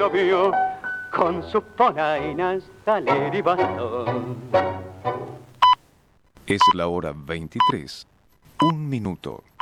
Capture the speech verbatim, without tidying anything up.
lo vio con sus polainas, taler y bastón. Es la hora veintitrés, un minuto.